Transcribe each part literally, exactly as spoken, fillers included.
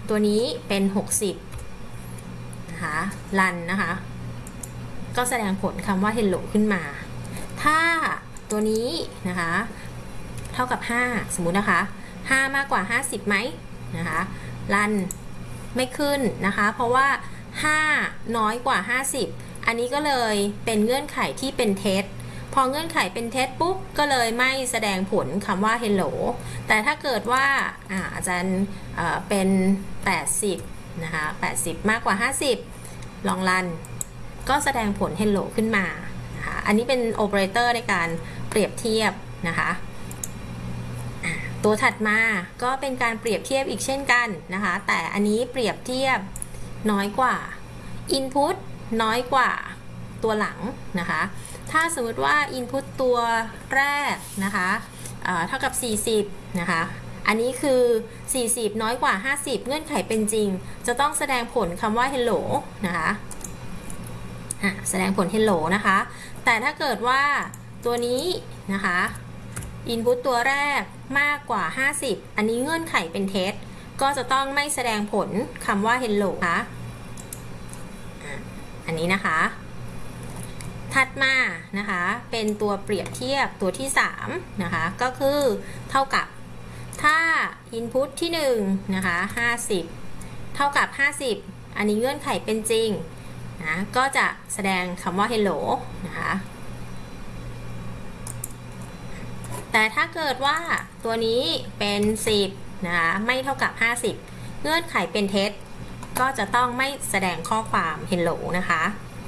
ตัวนี้เป็นหกสิบนะคะรันนะคะก็แสดงผลคำว่า hello ขึ้นมาถ้าตัวนี้นะคะเท่ากับห้าสมมุตินะคะห้ามากกว่าห้าสิบไหมนะคะรันไม่ขึ้นนะคะเพราะว่าห้าน้อยกว่าห้าสิบอันนี้ก็เลยเป็นเงื่อนไขที่เป็นเท็จพอเงื่อนไขเป็นเท็จปุ๊บก็เลยไม่แสดงผลคำว่า hello แต่ถ้าเกิดว่าอาอาจารย์เป็นแปดสิบนะคะแปดสิบมากกว่าห้าสิบลองรันก็แสดงผล hello ขึ้นมานะคะอันนี้เป็นโอเปอเรเตอร์ในการเปรียบเทียบนะคะตัวถัดมาก็เป็นการเปรียบเทียบอีกเช่นกันนะคะแต่อันนี้เปรียบเทียบน้อยกว่า input น้อยกว่าตัวหลังนะคะถ้าสมมติว่า input ตัวแรกนะคะเท่ากับสี่สิบนะคะอันนี้คือสี่สิบน้อยกว่าห้าสิบเงื่อนไขเป็นจริงจะต้องแสดงผลคำว่า hello นะคะแสดงผล hello นะคะแต่ถ้าเกิดว่าตัวนี้นะคะ input ตัวแรกมากกว่าห้าสิบอันนี้เงื่อนไขเป็นเท็จก็จะต้องไม่แสดงผลคำว่า hello ค่ะอันนี้นะคะถัดมานะคะเป็นตัวเปรียบเทียบตัวที่สามนะคะก็คือเท่ากับถ้า input ที่หนึ่งนะคะห้าสิบเท่ากับห้าสิบอันนี้เงื่อนไขเป็นจริงนะก็จะแสดงคำว่า hello นะคะแต่ถ้าเกิดว่าตัวนี้เป็นสิบนะคะไม่เท่ากับห้าสิบเงื่อนไขเป็นเท็จก็จะต้องไม่แสดงข้อความ hello นะคะ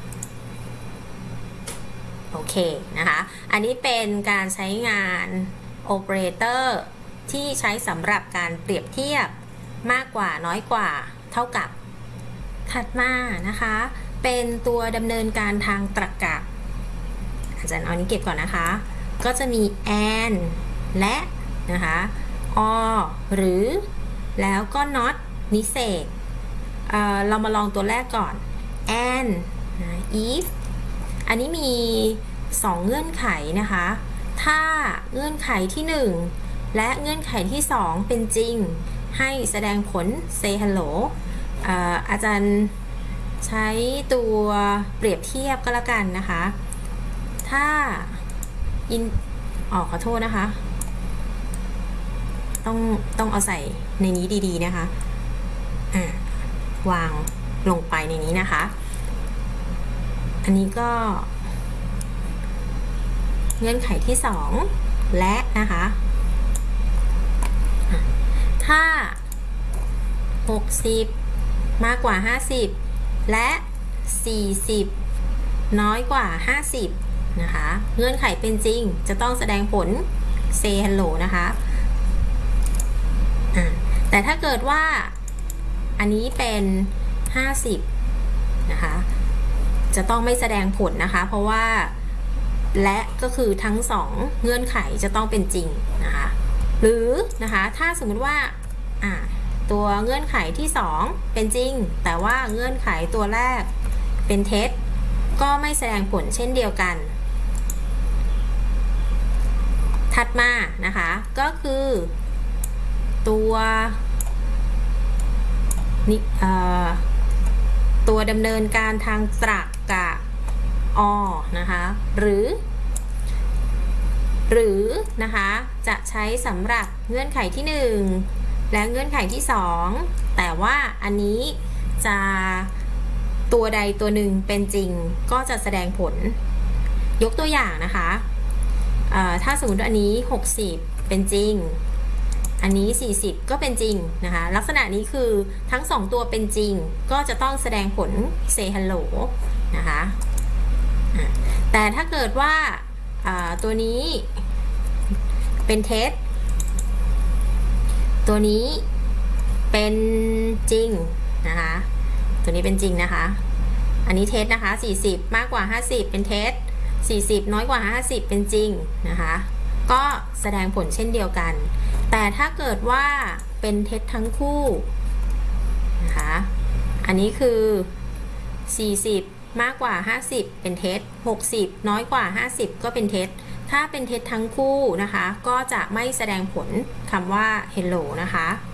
โอเคนะคะอันนี้เป็นการใช้งานโอเปอเรเตอร์ที่ใช้สำหรับการเปรียบเทียบมากกว่าน้อยกว่าเท่ากับถัดมานะคะเป็นตัวดำเนินการทางตรรกะอาจารย์เอานี้เก็บก่อนนะคะก็จะมี and และนะคะ or หรือแล้วก็ not นิเศษ เอ่อ เรามาลองตัวแรกก่อน and if อันนี้มีสองเงื่อนไขนะคะถ้าเงื่อนไขที่หนึ่งและเงื่อนไขที่สองเป็นจริงให้แสดงผล say hello เอ่อ อาจารย์ใช้ตัวเปรียบเทียบก็แล้วกันนะคะถ้าอินอ๋อขอโทษนะคะต้องต้องเอาใส่ในนี้ดีๆนะคะอ่าวางลงไปในนี้นะคะอันนี้ก็เงื่อนไขที่สองและนะคะถ้าหกสิบมากกว่าห้าสิบและสี่สิบน้อยกว่าห้าสิบนะคะเงื่อนไขเป็นจริงจะต้องแสดงผล say hello นะคะอ่าแต่ถ้าเกิดว่าอันนี้เป็นห้าสิบนะคะจะต้องไม่แสดงผลนะคะเพราะว่าและก็คือทั้งสองเงื่อนไขจะต้องเป็นจริงนะคะหรือนะคะถ้าสมมุติว่าอ่าตัวเงื่อนไขที่สองเป็นจริงแต่ว่าเงื่อนไขตัวแรกเป็นเท็จก็ไม่แสดงผลเช่นเดียวกันถัดมานะคะก็คือตัวนี่เอ่อตัวดำเนินการทางตรรกะ or นะคะหรือหรือนะคะจะใช้สำหรับเงื่อนไขที่หนึ่งและเงื่อนไขที่สองแต่ว่าอันนี้จะตัวใดตัวหนึ่งเป็นจริงก็จะแสดงผลยกตัวอย่างนะคะถ้าสมมติอันนี้หกสิบเป็นจริงอันนี้สี่สิบก็เป็นจริงนะคะลักษณะนี้คือทั้งสองตัวเป็นจริงก็จะต้องแสดงผล say hello นะคะแต่ถ้าเกิดว่าตัวนี้เป็นเท็จตัวนี้เป็นจริงนะคะตัวนี้เป็นจริงนะคะอันนี้เท็จนะคะสี่สิบมากกว่าห้าสิบเป็นเท็จสี่สิบน้อยกว่าห้าสิบเป็นจริงนะคะก็แสดงผลเช่นเดียวกันแต่ถ้าเกิดว่าเป็นเท็จทั้งคู่นะคะอันนี้คือสี่สิบมากกว่าห้าสิบเป็นเท็จหกสิบน้อยกว่าห้าสิบก็เป็นเท็จถ้าเป็นเท็จทั้งคู่นะคะก็จะไม่แสดงผลคำว่า hello นะคะ